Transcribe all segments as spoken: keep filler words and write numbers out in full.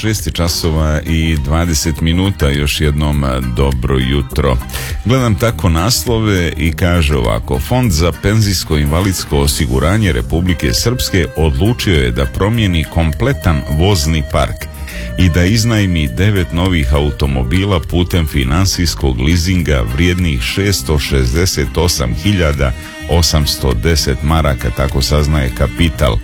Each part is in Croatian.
šest časova i dvadeset minuta, još jednom dobro jutro. Gledam tako naslove i kaže ovako: Fond za penzijsko invalidsko osiguranje Republike Srpske odlučio je da promijeni kompletan vozni park i da iznajmi devet novih automobila putem finansijskog lizinga vrijednih šesto šezdeset osam hiljada osamsto deset maraka, tako saznaje Kapital.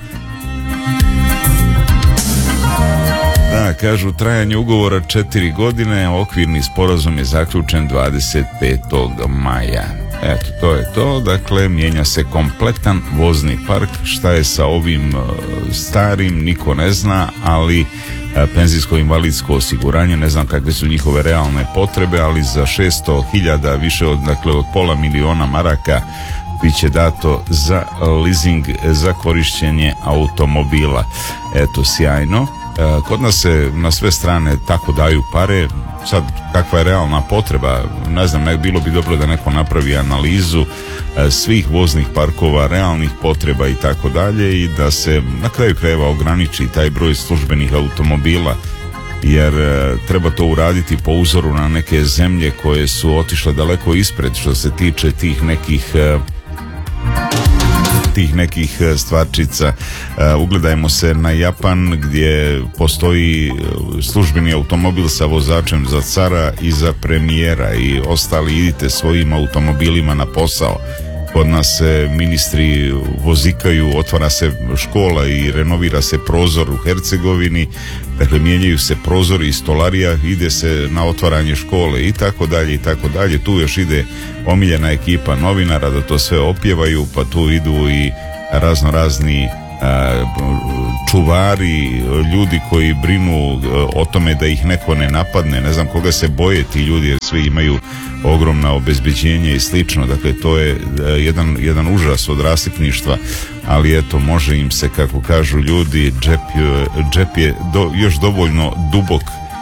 Da, kažu trajanje ugovora četiri godine, okvirni sporazum je zaključen dvadeset petog maja. Eto, to je to, dakle, mijenja se kompletan vozni park. Šta je sa ovim uh, starim, niko ne zna, ali uh, penzijsko-invalidsko osiguranje, ne znam kakve su njihove realne potrebe, ali za šesto hiljada, više od, dakle, od pola miliona maraka bit će dato za leasing, za korišćenje automobila. Eto, sjajno. Kod nas se na sve strane tako daju pare. Sad, kakva je realna potreba, ne znam, ne, bilo bi dobro da neko napravi analizu svih voznih parkova, realnih potreba i tako dalje, i da se na kraju krajeva ograniči taj broj službenih automobila, jer treba to uraditi po uzoru na neke zemlje koje su otišle daleko ispred što se tiče tih nekih tih nekih stvarčica. Ugledajmo se na Japan, gdje postoji službeni automobil sa vozačem za cara i za premijera, i ostali idite svojim automobilima na posao. Kod nas se ministri vozikaju, otvara se škola i renovira se prozor u Hercegovini, dakle mijenjaju se prozori i stolarija, ide se na otvaranje škole i tako dalje i tako dalje. Tu još ide omiljena ekipa novinara da to sve opjevaju, pa tu idu i razno razni a, čuvari, ljudi koji brinu o tome da ih neko ne napadne, ne znam koga se boje ti ljudi, jer svi imaju ogromna obezbeđenja i slično. Dakle, to je jedan, jedan užas od rasipništva, ali eto, može im se, kako kažu ljudi, džep, džep je do, još dovoljno dubok.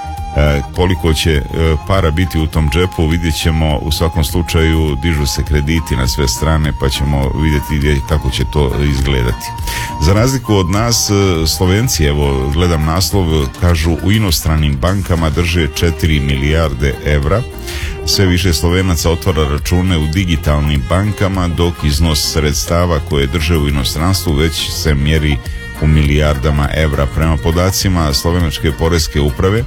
E, koliko će e, para biti u tom džepu vidjet ćemo. U svakom slučaju dižu se krediti na sve strane, pa ćemo vidjeti kako će to izgledati. Za razliku od nas, Slovenci, evo gledam naslov, kažu u inostranim bankama drže četiri milijarde evra. Sve više Slovenaca otvara račune u digitalnim bankama, dok iznos sredstava koje drže u inostranstvu već se mjeri u milijardama evra. Prema podacima slovenačke poreske uprave,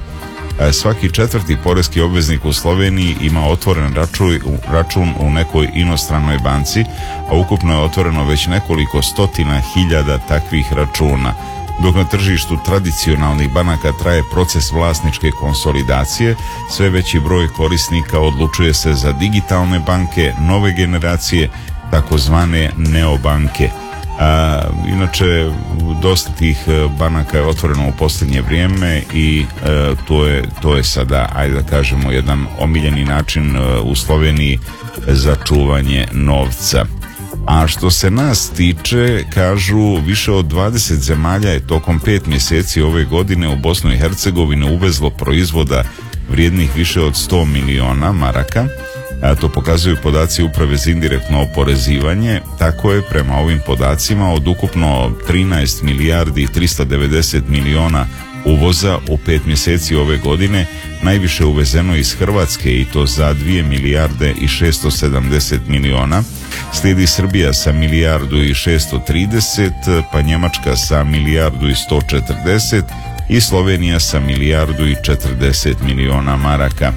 svaki četvrti poreski obveznik u Sloveniji ima otvoren račun, račun u nekoj inostranoj banci, a ukupno je otvoreno već nekoliko stotina hiljada takvih računa. Dok na tržištu tradicionalnih banaka traje proces vlasničke konsolidacije, sve veći broj korisnika odlučuje se za digitalne banke nove generacije, takozvane neobanke. A, inače, dosta tih banaka je otvoreno u posljednje vrijeme i e, to je, to je sada, ajde da kažemo, jedan omiljeni način e, u Sloveniji za čuvanje novca. A što se nas tiče, kažu, više od dvadeset zemalja je tokom pet mjeseci ove godine u Bosnu i Hercegovinu uvezlo proizvoda vrijednih više od sto miliona maraka. A to pokazuju podaci Uprave za indirektno oporezivanje. Tako je, prema ovim podacima, od ukupno trinaest milijardi i tristo devedeset miliona uvoza u pet mjeseci ove godine, najviše uvezeno iz Hrvatske, i to za dvije milijarde i šesto sedamdeset miliona. Slijedi Srbija sa milijardu i šesto trideset, pa Njemačka sa milijardu i sto četrdeset i Slovenija sa milijardu i četrdeset miliona maraka.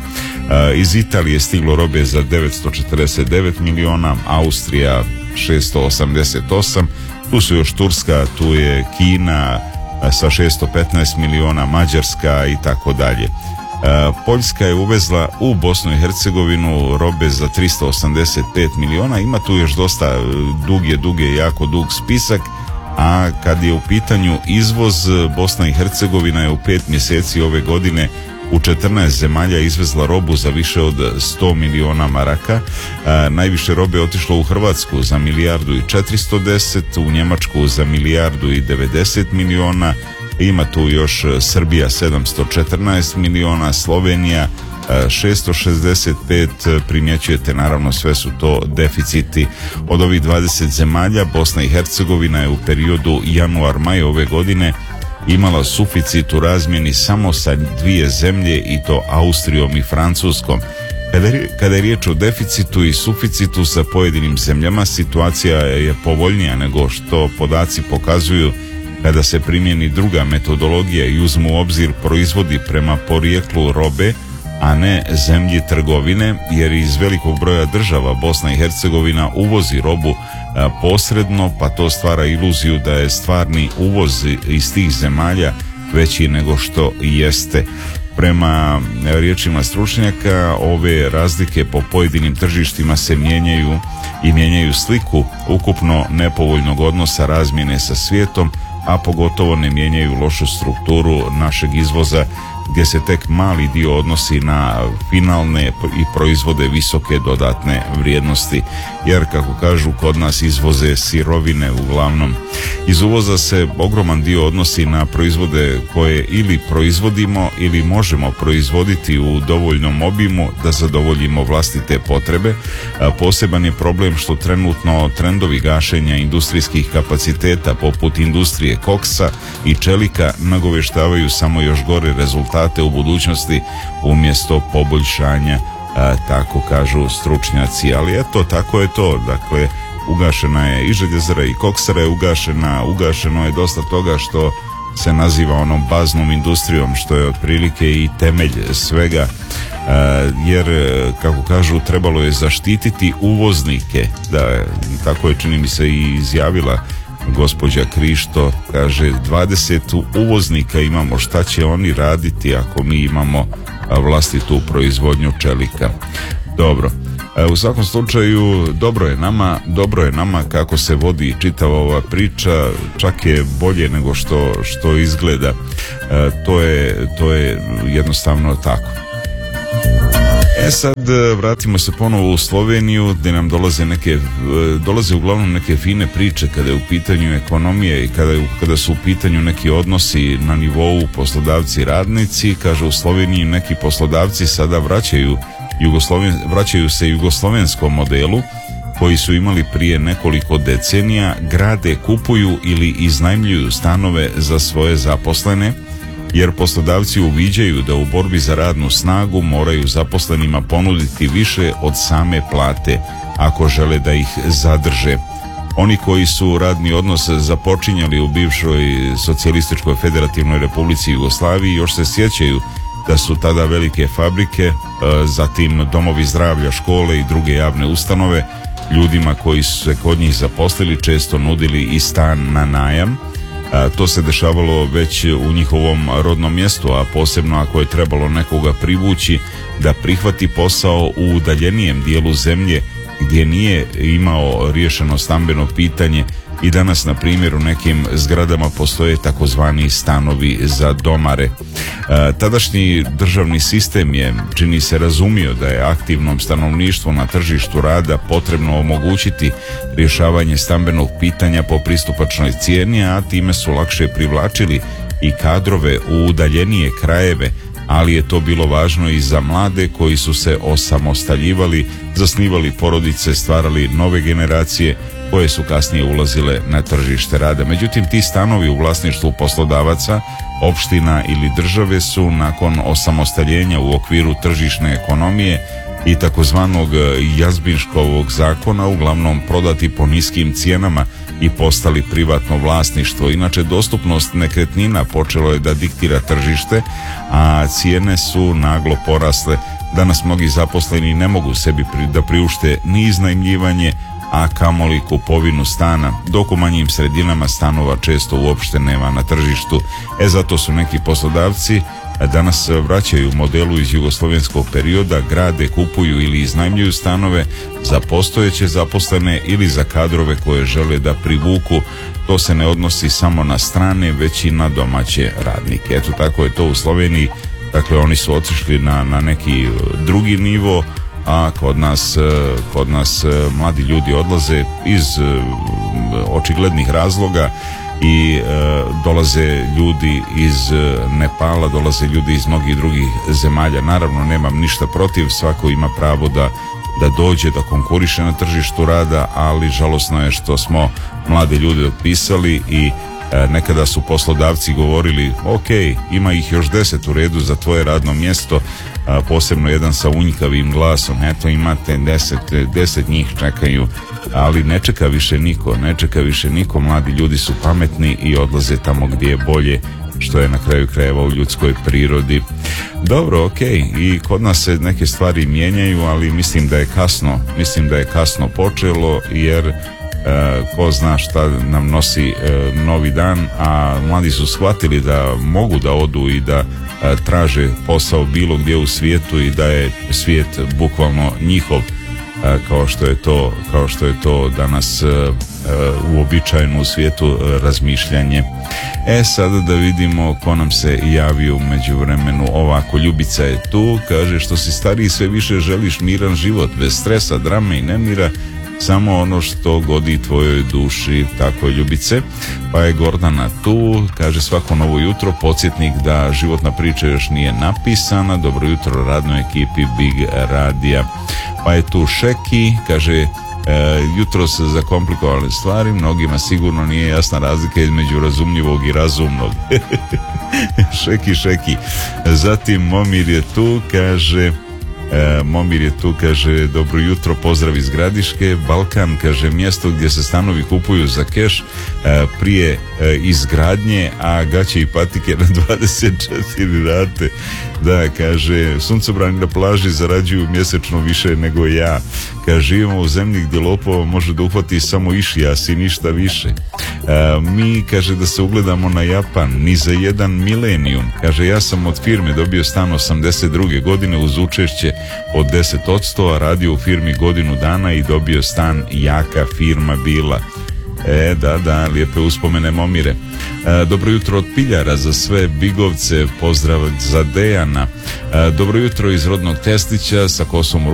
Iz Italije stiglo robe za devetsto četrdeset devet miliona, Austrija šesto osamdeset osam, tu su još Turska, tu je Kina sa šesto petnaest miliona, Mađarska i tako dalje. Poljska je uvezla u Bosnu i Hercegovinu robe za tristo osamdeset pet miliona, ima tu još dosta, dug je, dug je, jako dug spisak. A kad je u pitanju izvoz, Bosna i Hercegovina je u pet mjeseci ove godine u četrnaest zemalja izvezla robu za više od sto miliona maraka. A, najviše robe je otišlo u Hrvatsku za milijardu i četiristo deset, u Njemačku za milijardu i devedeset miliona, ima tu još Srbija sedamsto četrnaest miliona, Slovenija šesto šezdeset pet, primjećujete, naravno sve su to deficiti. Od ovih dvadeset zemalja Bosna i Hercegovina je u periodu januar-maj ove godine imala suficit u razmjeni samo sa dvije zemlje, i to Austrijom i Francuskom. Kada je, kada je riječ o deficitu i suficitu sa pojedinim zemljama, situacija je povoljnija nego što podaci pokazuju kada se primjeni druga metodologija i uzmu u obzir proizvodi prema porijeklu robe, a ne zemlji trgovine, jer iz velikog broja država Bosna i Hercegovina uvozi robu a, posredno, pa to stvara iluziju da je stvarni uvoz iz tih zemalja veći nego što jeste. Prema riječima stručnjaka, ove razlike po pojedinim tržištima se mijenjaju i mijenjaju sliku ukupno nepovoljnog odnosa razmjene sa svijetom, a pogotovo ne mijenjaju lošu strukturu našeg izvoza, gdje se tek mali dio odnosi na finalne i proizvode visoke dodatne vrijednosti, jer kako kažu kod nas izvoze sirovine uglavnom. Iz uvoza se ogroman dio odnosi na proizvode koje ili proizvodimo ili možemo proizvoditi u dovoljnom obimu da zadovoljimo vlastite potrebe. A poseban je problem što trenutno trendovi gašenja industrijskih kapaciteta poput industrije koksa i čelika nagoveštavaju samo još gore rezultate u budućnosti umjesto poboljšanja, a, tako kažu stručnjaci. Ali eto, tako je to. Dakle, ugašena je i željezara i koksara je ugašena, ugašeno je dosta toga što se naziva onom baznom industrijom, što je otprilike i temelj svega, a, jer kako kažu trebalo je zaštititi uvoznike, da, tako je čini mi se i izjavila gospođa Krišto, kaže dvadeset uvoznika imamo, šta će oni raditi ako mi imamo vlastitu proizvodnju čelika. Dobro, u svakom slučaju dobro je nama, dobro je nama kako se vodi čitava ova priča, čak je bolje nego što, što izgleda. To je, to je jednostavno tako. E sad vratimo se ponovo u Sloveniju, gdje nam dolaze neke, dolaze uglavnom neke fine priče kada je u pitanju ekonomije i kada, kada su u pitanju neki odnosi na nivou poslodavci radnici. Kaže, u Sloveniji neki poslodavci sada vraćaju, Jugosloven, vraćaju se jugoslovenskom modelu koji su imali prije nekoliko decenija, grade, kupuju ili iznajmljuju stanove za svoje zaposlene, jer poslodavci uviđaju da u borbi za radnu snagu moraju zaposlenima ponuditi više od same plate ako žele da ih zadrže. Oni koji su radni odnos započinjali u bivšoj socijalističkoj federativnoj republici Jugoslaviji još se sjećaju da su tada velike fabrike, zatim domovi zdravlja, škole i druge javne ustanove ljudima koji su se kod njih zaposlili često nudili i stan na najam. A, to se dešavalo već u njihovom rodnom mjestu, a posebno ako je trebalo nekoga privući da prihvati posao u udaljenijem dijelu zemlje gdje nije imao riješeno stambeno pitanje. I danas, na primjer, u nekim zgradama postoje takozvani stanovi za domare. A, tadašnji državni sistem je, čini se, razumio da je aktivnom stanovništvu na tržištu rada potrebno omogućiti rješavanje stambenog pitanja po pristupačnoj cijeni, a time su lakše privlačili i kadrove u udaljenije krajeve, ali je to bilo važno i za mlade koji su se osamostaljivali, zasnivali porodice, stvarali nove generacije koje su kasnije ulazile na tržište rada. Međutim, ti stanovi u vlasništvu poslodavaca, opština ili države su nakon osamostaljenja u okviru tržišne ekonomije i takozvanog Jazbinškovog zakona uglavnom prodati po niskim cijenama i postali privatno vlasništvo. Inače, dostupnost nekretnina počelo je da diktira tržište, a cijene su naglo porasle. Danas mnogi zaposleni ne mogu sebi pri, da priušte ni iznajmljivanje, a kamoli kupovinu stana, dok u manjim sredinama stanova često uopšte nema na tržištu. E zato su neki poslodavci danas vraćaju modelu iz jugoslovenskog perioda, grade, kupuju ili iznajmljuju stanove za postojeće zaposlene ili za kadrove koje žele da privuku. To se ne odnosi samo na strane, već i na domaće radnike. Eto, tako je to u Sloveniji. Dakle, oni su otišli na, na neki drugi nivo, a kod nas, kod nas mladi ljudi odlaze iz očiglednih razloga i e, dolaze ljudi iz Nepala, dolaze ljudi iz mnogih drugih zemalja. Naravno, nemam ništa protiv, svako ima pravo da, da dođe, da konkuriše na tržištu rada, ali žalosno je što smo mlade ljude otpisali i Nekada su poslodavci govorili, ok, ima ih još deset u redu za tvoje radno mjesto, posebno jedan sa unjikavim glasom, eto imate deset, deset njih čekaju, ali ne čeka više niko, ne čeka više niko, mladi ljudi su pametni i odlaze tamo gdje je bolje, što je na kraju krajeva u ljudskoj prirodi. Dobro, ok, i kod nas se neke stvari mijenjaju, ali mislim da je kasno, mislim da je kasno počelo, jer e, ko zna šta nam nosi e, novi dan, a mladi su shvatili da mogu da odu i da e, traže posao bilo gdje u svijetu i da je svijet bukvalno njihov, e, kao što je to, kao što je to danas e, uobičajeno u svijetu razmišljanje. E sada da vidimo ko nam se javio u međuvremenu. Ovako, Ljubica je tu, kaže, što si stariji sve više želiš miran život, bez stresa, drame i nemira, samo ono što godi tvojoj duši. Tako je, Ljubice. Pa je Gordana tu, kaže, svako novo jutro podsjetnik da životna priča još nije napisana. Dobro jutro radnoj ekipi Big Radija. Pa je tu Šeki, kaže, E, jutro se zakomplikovale stvari, mnogima sigurno nije jasna razlika između razumljivog i razumnog. Šeki, šeki. Zatim Momir je tu, kaže, e, Momir je tu, kaže, dobro jutro, pozdrav iz Gradiške. Balkan, kaže, mjesto gdje se stanovi kupuju za keš e, prije e, izgradnje, a gaće i patike na dvadeset četiri rate. Da, kaže, suncobrani na plaži zarađuju mjesečno više nego ja. Kaže, živimo u zemlji gdje lopova može da uhvati samo išijas i ništa više. E, mi, kaže, da se ugledamo na Japan, ni za jedan milenijum. Kaže, ja sam od firme dobio stan osamdeset druge godine uz učešće od deset posto, a radio u firmi godinu dana i dobio stan, jaka firma bila. E, da, da, lijepe uspomene, Momire. E, dobro jutro od Piljara za sve Bigovce, pozdrav za Dejana. E, dobro jutro iz rodnog Teslića sa Kosom